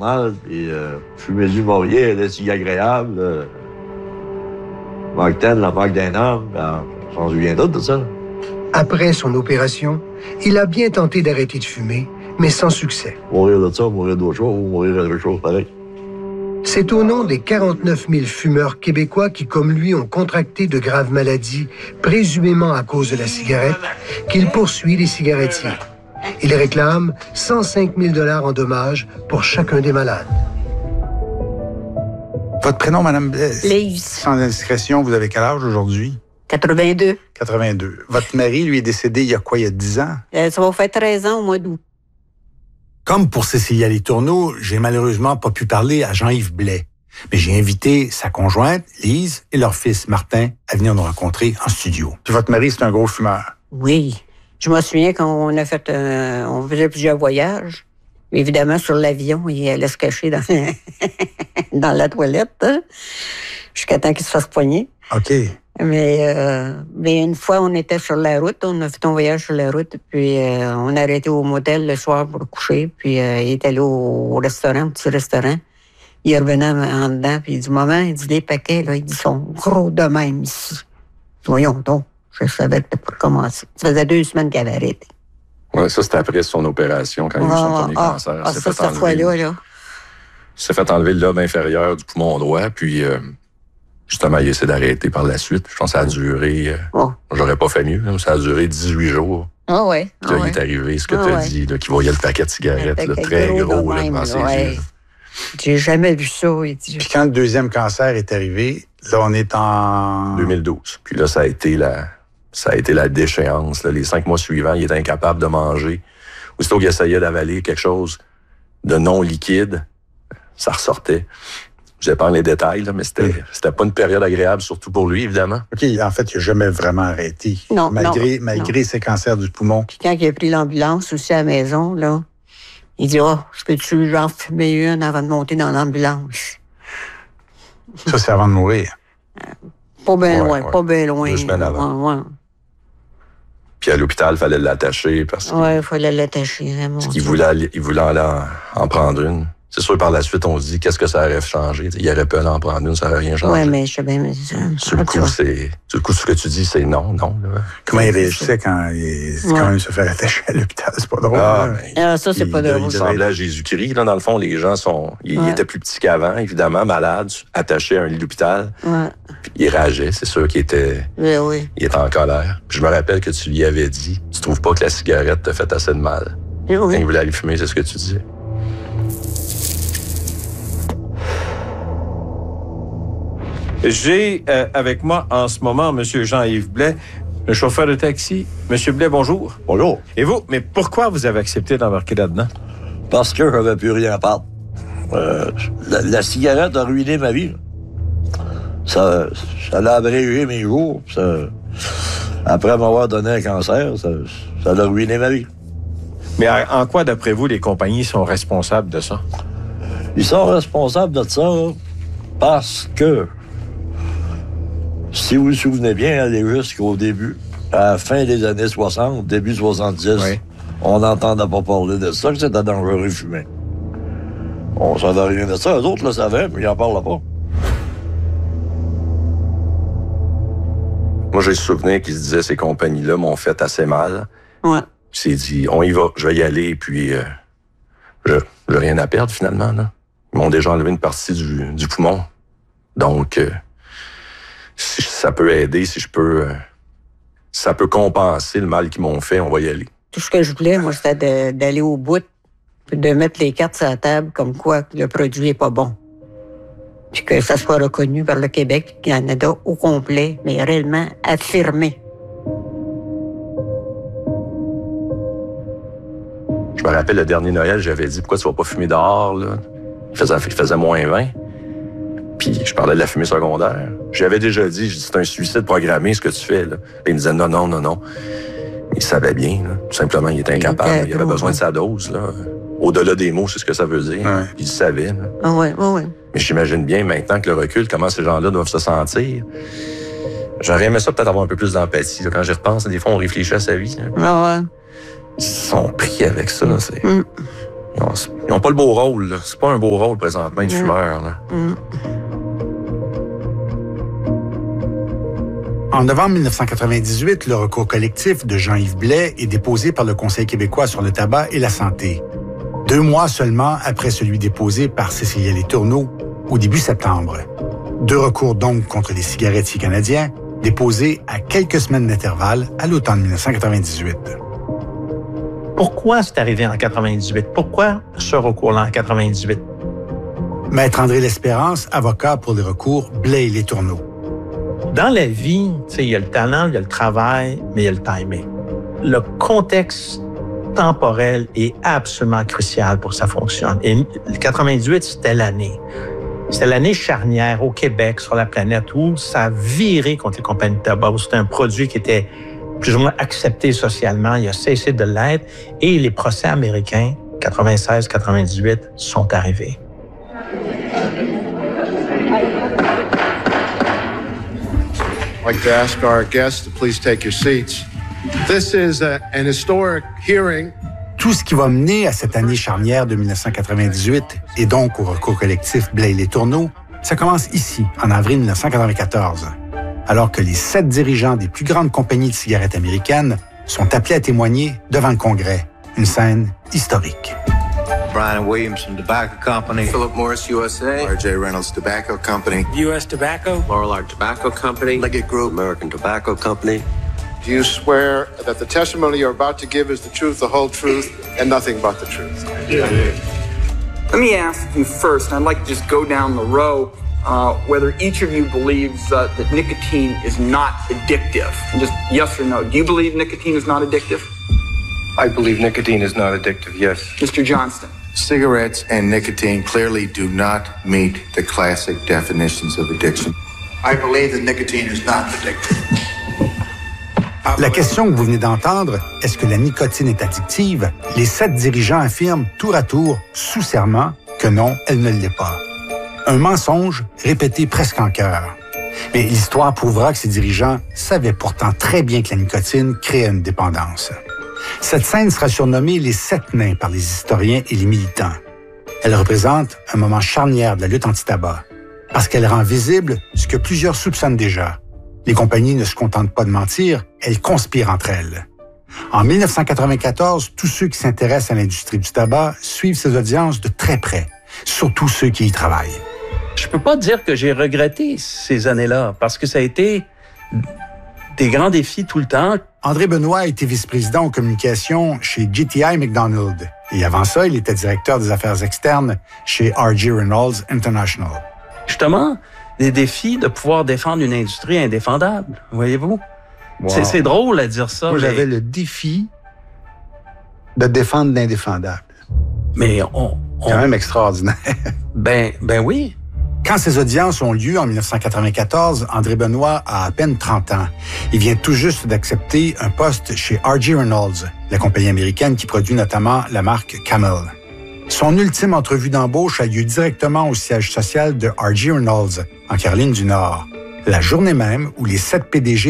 normal. Puis, fumer du Maurier, là, c'est agréable. Mark 10, la marque d'un homme, ben, on s'en souvient d'autres de ça. Après son opération, il a bien tenté d'arrêter de fumer, mais sans succès. Mourir de ça, mourir d'autre chose, ou mourir de quelque chose pareil. C'est au nom des 49 000 fumeurs québécois qui, comme lui, ont contracté de graves maladies, présumément à cause de la cigarette, qu'il poursuit les cigarettiers. Il réclame 105 000 $ en dommages pour chacun des malades. Votre prénom, Madame Blais? Lise. Sans indiscrétion, vous avez quel âge aujourd'hui? 82. 82. Votre mari, lui, est décédé il y a quoi, il y a 10 ans? Ça va faire 13 ans au mois d'août. Comme pour Cécilia Letourneau, j'ai malheureusement pas pu parler à Jean-Yves Blais. Mais j'ai invité sa conjointe, Lise, et leur fils, Martin, à venir nous rencontrer en studio. Puis votre mari, c'est un gros fumeur. Oui. Je me souviens quand on a fait on faisait plusieurs voyages. Évidemment, sur l'avion, il allait se cacher dans, dans la toilette, hein, jusqu'à temps qu'il se fasse poigner. OK. Mais une fois, on était sur la route, on a fait un voyage sur la route, puis on a arrêté au motel le soir pour coucher, puis il est allé au restaurant, au petit restaurant. Il revenait en dedans, puis il dit, maman, il dit, les paquets, là, ils sont gros de même ici. Voyons donc, je savais que pour commencer. Ça faisait 2 semaines qu'il avait arrêté. Oui, ça, c'était après son opération, quand il a eu son premier cancer. Cette fois-là, là. Il s'est fait enlever le lobe inférieur du poumon droit, puis justement, il a essayé d'arrêter par la suite. Je pense que ça a duré... J'aurais pas fait mieux, ça a duré 18 jours. Ah ouais. Puis là, il est arrivé, ce que tu as dit, là, qu'il voyait le paquet de cigarettes, là, très gros là, devant ses yeux. J'ai jamais vu ça. Puis quand le deuxième cancer est arrivé, là, on est en... 2012. Puis là, ça a été la déchéance. Là. Les 5 mois suivants, il était incapable de manger. Aussitôt qu'il essayait d'avaler quelque chose de non liquide, ça ressortait. Je vais pas les détails, là, mais c'était pas une période agréable, surtout pour lui, évidemment. OK, en fait, il n'a jamais vraiment arrêté. Non, malgré ses cancers du poumon. Puis quand il a pris l'ambulance aussi à la maison, là, il dit, je peux-tu genre fumer une avant de monter dans l'ambulance? Ça, c'est avant de mourir. Pas bien loin, pas bien loin. 2 semaines avant. Ouais. Puis à l'hôpital, il fallait l'attacher parce que... Oui, il fallait l'attacher, vraiment. Parce qu'il voulait aller en prendre une. C'est sûr, par la suite, on se dit, qu'est-ce que ça aurait changé? Il aurait pu aller en prendre une, ça n'aurait rien changé. Oui, mais je sais bien, mais sur le coup, ce que tu dis, c'est non. Là. Comment il réagissait quand même se fait attacher à l'hôpital? C'est pas drôle. Ça, c'est pas drôle. Il semblait à Jésus-Christ. Là, dans le fond, les gens ils étaient plus petits qu'avant, évidemment, malades, attachés à un lit d'hôpital. Ouais. Puis il rageait, c'est sûr qu'il était... Oui. Il était en colère. Puis je me rappelle que tu lui avais dit, tu trouves pas que la cigarette te fait assez de mal? Oui. Quand il voulait aller fumer, c'est ce que tu disais. J'ai avec moi en ce moment M. Jean-Yves Blais, le chauffeur de taxi. M. Blais, bonjour. Bonjour. Et vous, mais pourquoi vous avez accepté d'embarquer là-dedans? Parce que j'avais plus rien à perdre. La cigarette a ruiné ma vie. Ça l'a abrégé mes jours. Après m'avoir donné un cancer, ça a ruiné ma vie. Mais en quoi, d'après vous, les compagnies sont responsables de ça? Ils sont responsables de ça parce que, si vous vous souvenez bien, aller jusqu'au début, à la fin des années 60, début 70, on n'entendait pas parler de ça, que c'était dangereux de fumer. On savait rien de ça. Eux autres le savaient, mais ils n'en parlaient pas. Moi, j'ai le souvenir qu'ils se disaient ces compagnies-là m'ont fait assez mal. Ouais. Il s'est dit, on y va, je vais y aller, puis j'ai rien à perdre, finalement. Là. Ils m'ont déjà enlevé une partie du poumon. Donc, si ça peut aider, si je peux... ça peut compenser le mal qu'ils m'ont fait, on va y aller. Tout ce que je voulais, moi, c'était d'aller au bout, de mettre les cartes sur la table comme quoi le produit n'est pas bon. Puis que ça soit reconnu par le Québec, le Canada au complet, mais réellement affirmé. Je me rappelle, le dernier Noël, j'avais dit, pourquoi tu vas pas fumer dehors, là? Il faisait moins 20. Puis je parlais de la fumée secondaire. J'avais déjà dit, c'est un suicide programmé, ce que tu fais, là. Et il me disait, non. Il savait bien, là. Tout simplement, il était incapable. Il avait besoin de sa dose, là. Au-delà des mots, c'est ce que ça veut dire. Ouais. Il le savait, là. Ah ouais. Mais j'imagine bien, maintenant que le recul, comment ces gens-là doivent se sentir. J'aurais aimé ça peut-être avoir un peu plus d'empathie. Là. Quand j'y repense, des fois, on réfléchit à sa vie. Là. Ah ouais. Ils sont pris avec ça. C'est... Ils n'ont pas le beau rôle, là. C'est pas un beau rôle présentement, de fumeur, là. En novembre 1998, le recours collectif de Jean-Yves Blais est déposé par le Conseil québécois sur le tabac et la santé. 2 mois seulement après celui déposé par Cécilia Letourneau au début septembre. 2 recours donc contre les cigarettiers canadiens, déposés à quelques semaines d'intervalle à l'automne 1998. Pourquoi c'est arrivé en 98? Pourquoi ce recours-là en 98? Maître André L'Espérance, avocat pour les recours Blais et Letourneau. Dans la vie, il y a le talent, il y a le travail, mais il y a le timing. Le contexte temporel est absolument crucial pour que ça fonctionne. Et le 98, c'était l'année. C'était l'année charnière au Québec, sur la planète, où ça a viré contre les compagnies de tabac, où c'était un produit qui était plus ou moins accepté socialement, il a cessé de l'être, et les procès américains, 96-98, sont arrivés. I'd like to ask our guests to please take your seats. This is an historic hearing. Tout ce qui va mener à cette année charnière de 1998 et donc au recours collectif Blais et Letourneau, ça commence ici, en avril 1994, alors que les 7 dirigeants des plus grandes compagnies de cigarettes américaines sont appelés à témoigner devant le Congrès. Une scène historique. Brian Williamson Tobacco Company. Philip Morris USA. R.J. Reynolds Tobacco Company. U.S. Tobacco. Lorillard Tobacco Company. Liggett Group. American Tobacco Company. Do you swear that the testimony you're about to give is the truth, the whole truth, and nothing but the truth? Let me ask you first, and I'd like to just go down the row, whether each of you believes that nicotine is not addictive. And just yes or no. Do you believe nicotine is not addictive? I believe nicotine is not addictive, yes. Mr. Johnston. Cigarettes and nicotine clearly do not meet the classic definitions of addiction. I believe that nicotine is not addictive. La question que vous venez d'entendre, est-ce que la nicotine est addictive? Les 7 dirigeants affirment tour à tour, sous serment, que non, elle ne l'est pas. Un mensonge répété presque en chœur. Mais l'histoire prouvera que ces dirigeants savaient pourtant très bien que la nicotine créait une dépendance. Cette scène sera surnommée les 7 nains par les historiens et les militants. Elle représente un moment charnière de la lutte anti-tabac, parce qu'elle rend visible ce que plusieurs soupçonnent déjà. Les compagnies ne se contentent pas de mentir, elles conspirent entre elles. En 1994, tous ceux qui s'intéressent à l'industrie du tabac suivent ces audiences de très près, surtout ceux qui y travaillent. Je peux pas dire que j'ai regretté ces années-là, parce que ça a été des grands défis tout le temps. André Benoit a été vice-président aux communications chez GTI McDonald. Et avant ça, il était directeur des affaires externes chez R.J. Reynolds International. Justement, des défis de pouvoir défendre une industrie indéfendable, voyez-vous? Wow. C'est drôle à dire ça. Moi, j'avais le défi de défendre l'indéfendable. Mais quand même extraordinaire. Ben oui. Quand ces audiences ont lieu en 1994, André Benoit a à peine 30 ans. Il vient tout juste d'accepter un poste chez R.J. Reynolds, la compagnie américaine qui produit notamment la marque Camel. Son ultime entrevue d'embauche a lieu directement au siège social de R.J. Reynolds, en Caroline du Nord, la journée même où les 7 PDG